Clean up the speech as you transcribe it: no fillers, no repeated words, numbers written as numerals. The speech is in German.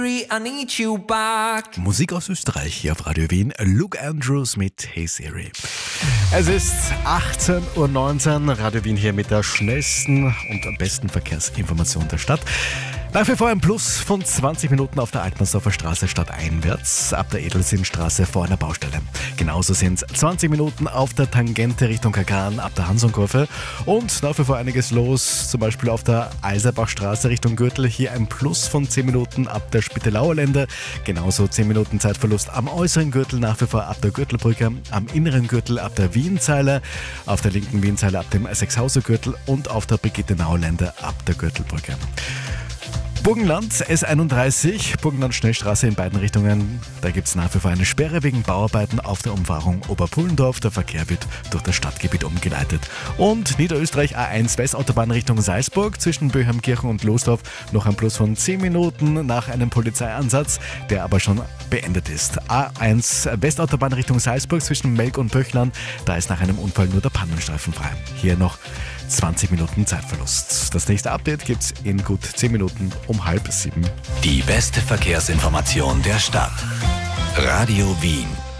I need you back. Musik aus Österreich hier auf Radio Wien. Luke Andrews mit Hey Siri. Es ist 18:19 Uhr. Radio Wien hier mit der schnellsten und besten Verkehrsinformation der Stadt. Nach wie vor ein Plus von 20 Minuten auf der Altmannsdorfer Straße stadteinwärts, ab der Edelsinnstraße vor einer Baustelle. Genauso sind es 20 Minuten auf der Tangente Richtung Kagan ab der Hansonkurve und nach wie vor einiges los, zum Beispiel auf der Eiserbachstraße Richtung Gürtel. Hier ein Plus von 10 Minuten ab der Spittelauer Lände. Genauso 10 Minuten Zeitverlust am äußeren Gürtel, nach wie vor ab der Gürtelbrücke, am inneren Gürtel ab der Wienzeile, auf der linken Wienzeile ab dem Sechshauser Gürtel und auf der Brigittenauer Lände ab der Gürtelbrücke. Burgenland S31, Burgenland-Schnellstraße in beiden Richtungen. Da gibt es nach wie vor eine Sperre wegen Bauarbeiten auf der Umfahrung Oberpullendorf. Der Verkehr wird durch das Stadtgebiet umgeleitet. Und Niederösterreich A1 Westautobahn Richtung Salzburg zwischen Böhamkirchen und Losdorf noch ein Plus von 10 Minuten nach einem Polizeieinsatz, der aber schon beendet ist. A1 Westautobahn Richtung Salzburg zwischen Melk und Böchland, da ist nach einem Unfall nur der Pannenstreifen frei. Hier noch 20 Minuten Zeitverlust. Das nächste Update gibt's in gut 10 Minuten um 6:30. Die beste Verkehrsinformation der Stadt. Radio Wien.